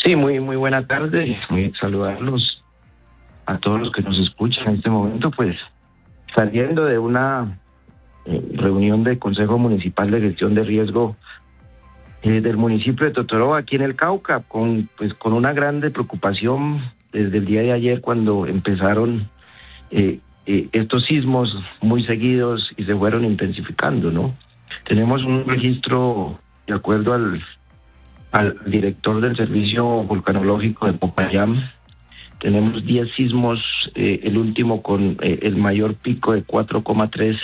Sí, muy buena tarde. Muy saludarlos a todos los que nos escuchan en este momento, pues saliendo de una reunión del Consejo Municipal de Gestión de Riesgo del municipio de Totoró, aquí en el Cauca, con una grande preocupación desde el día de ayer cuando empezaron estos sismos muy seguidos y se fueron intensificando, ¿no? Tenemos un registro, de acuerdo al director del Servicio Vulcanológico de Popayán. Tenemos 10 sismos, el último con el mayor pico de 4,3,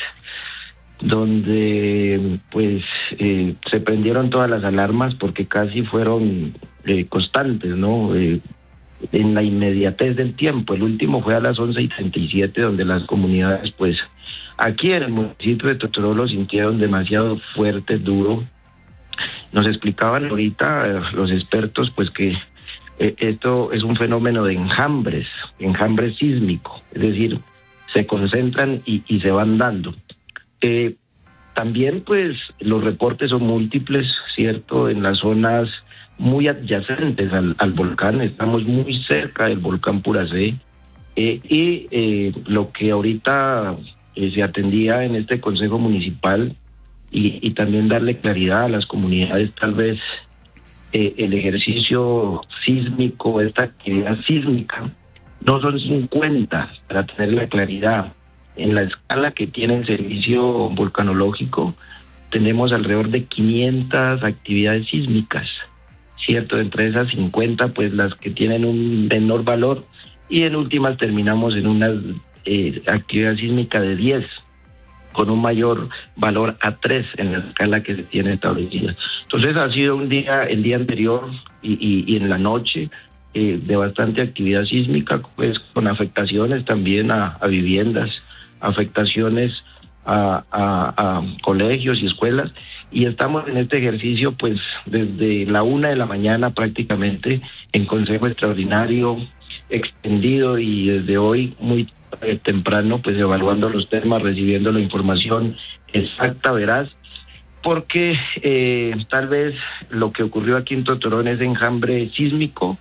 donde se prendieron todas las alarmas porque casi fueron constantes, ¿no? En la inmediatez del tiempo. El último fue a las 11:37, donde las comunidades, aquí en el municipio de Totoró lo sintieron demasiado fuerte, duro. Nos explicaban ahorita los expertos que esto es un fenómeno de enjambre sísmico, es decir, se concentran y se van dando. También los reportes son múltiples, ¿cierto? En las zonas muy adyacentes al volcán, estamos muy cerca del volcán Puracé, y lo que ahorita se atendía en este Consejo Municipal, y también darle claridad a las comunidades, tal vez el ejercicio sísmico, esta actividad sísmica, no son 50, para tener la claridad. En la escala que tiene el servicio vulcanológico, tenemos alrededor de 500 actividades sísmicas, ¿cierto? Entre esas 50, las que tienen un menor valor, y en últimas terminamos en una actividad sísmica de 10, con un mayor valor a 3 en la escala que se tiene establecida. Entonces ha sido el día anterior y en la noche de bastante actividad sísmica, con afectaciones también a viviendas, afectaciones a colegios y escuelas, y estamos en este ejercicio desde la 1 de la mañana prácticamente en consejo extraordinario extendido, y desde hoy muy temprano evaluando los temas, recibiendo la información exacta, veraz, porque tal vez lo que ocurrió aquí en Totoró, ese enjambre sísmico,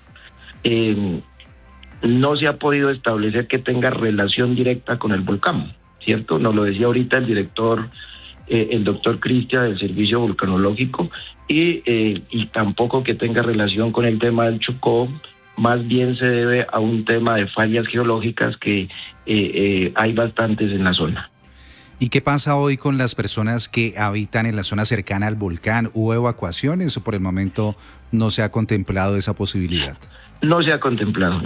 no se ha podido establecer que tenga relación directa con el volcán, ¿cierto? Nos lo decía ahorita el director, el doctor Cristian, del Servicio Vulcanológico, y tampoco que tenga relación con el tema del Chocó. Más bien se debe a un tema de fallas geológicas que hay bastantes en la zona. ¿Y qué pasa hoy con las personas que habitan en la zona cercana al volcán? ¿Hubo evacuaciones o por el momento no se ha contemplado esa posibilidad? No se ha contemplado.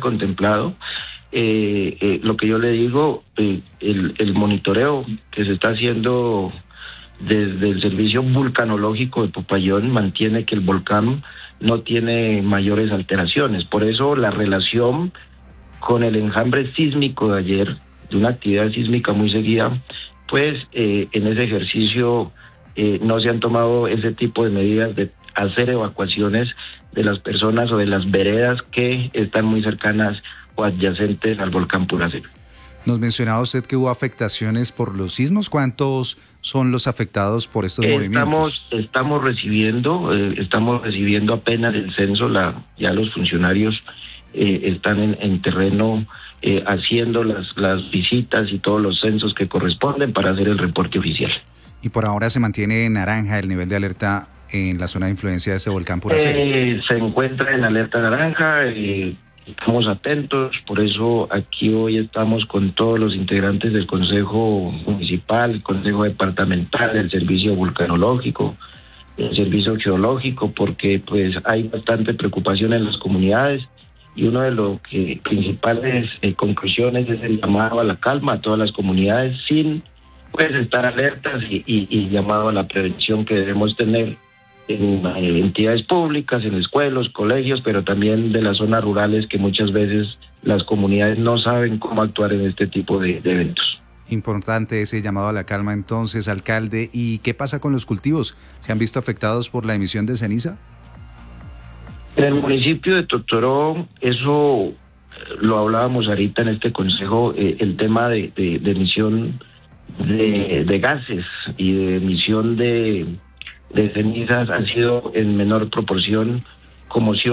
Lo que yo le digo, el monitoreo que se está haciendo desde el Servicio Vulcanológico de Popayán mantiene que el volcán no tiene mayores alteraciones. Por eso la relación con el enjambre sísmico de ayer, de una actividad sísmica muy seguida, en ese ejercicio no se han tomado ese tipo de medidas de hacer evacuaciones de las personas o de las veredas que están muy cercanas o adyacentes al volcán Puracé. Nos mencionaba usted que hubo afectaciones por los sismos. ¿Cuántos son los afectados por estos movimientos? Estamos recibiendo apenas el censo, ya los funcionarios están en terreno haciendo las visitas y todos los censos que corresponden para hacer el reporte oficial. ¿Y por ahora se mantiene naranja el nivel de alerta en la zona de influencia de ese volcán Puracé? Se encuentra en alerta naranja, estamos atentos, por eso aquí hoy estamos con todos los integrantes del Consejo Municipal, el Consejo Departamental, el Servicio Vulcanológico, el Servicio Geológico, porque hay bastante preocupación en las comunidades, y una de las principales conclusiones es el llamado a la calma a todas las comunidades, sin estar alertas, y llamado a la prevención que debemos tener en entidades públicas, en escuelas, colegios, pero también de las zonas rurales, que muchas veces las comunidades no saben cómo actuar en este tipo de eventos. Importante ese llamado a la calma entonces, alcalde. ¿Y qué pasa con los cultivos? ¿Se han visto afectados por la emisión de ceniza? En el municipio de Totoró, eso lo hablábamos ahorita en este consejo, el tema de emisión de gases y de emisión de cenizas ha sido en menor proporción, como si